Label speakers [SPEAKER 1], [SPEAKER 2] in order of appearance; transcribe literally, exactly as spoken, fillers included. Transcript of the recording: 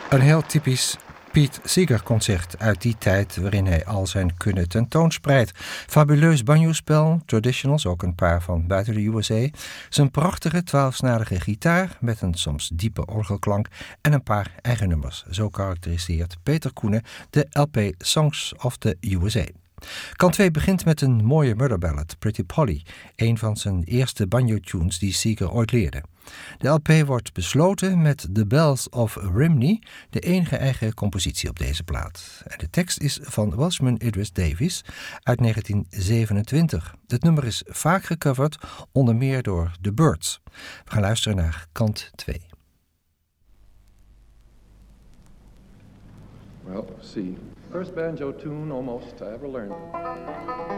[SPEAKER 1] Een heel typisch Pete Seeger-concert uit die tijd waarin hij al zijn kunnen tentoonspreidt. Fabuleus banjospel, traditionals, ook een paar van buiten de U S A. Zijn prachtige twaalfsnarige gitaar met een soms diepe orgelklank en een paar eigen nummers. Zo karakteriseert Peter Koene de L P Songs of the U S A. Kant twee begint met een mooie murder ballad, Pretty Polly, een van zijn eerste banjo-tunes die Seeger ooit leerde. De L P wordt besloten met The Bells of Rhymney, de enige eigen compositie op deze plaat. En de tekst is van Welshman Idris Davies uit negentien zevenentwintig. Het nummer is vaak gecoverd, onder meer door The Byrds. We gaan luisteren naar kant twee.
[SPEAKER 2] Well, see, first banjo tune almost I ever learned.